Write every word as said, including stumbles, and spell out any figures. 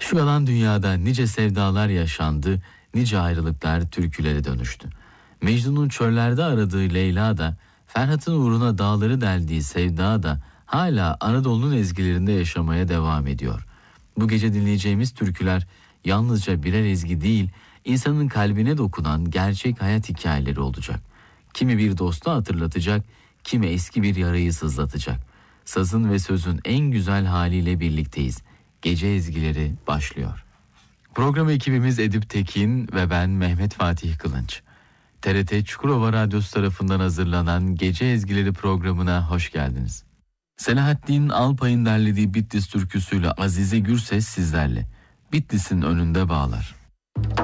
Şu yalan dünyada nice sevdalar yaşandı, nice ayrılıklar türkülere dönüştü. Mecnun'un çöllerde aradığı Leyla da, Ferhat'ın uğruna dağları deldiği Sevda da hala Anadolu'nun ezgilerinde yaşamaya devam ediyor. Bu gece dinleyeceğimiz türküler yalnızca birer ezgi değil, insanın kalbine dokunan gerçek hayat hikayeleri olacak. Kimi bir dostu hatırlatacak, kimi eski bir yarayı sızlatacak. Sazın ve sözün en güzel haliyle birlikteyiz. Gece ezgileri başlıyor. Program ekibimiz Edip Tekin ve ben Mehmet Fatih Kılınç. T R T Çukurova Radyosu tarafından hazırlanan Gece Ezgileri programına hoş geldiniz. Selahattin Alpay'ın derlediği Bitlis türküsüyle Azize Gürses sizlerle. Bitlis'in önünde bağlar.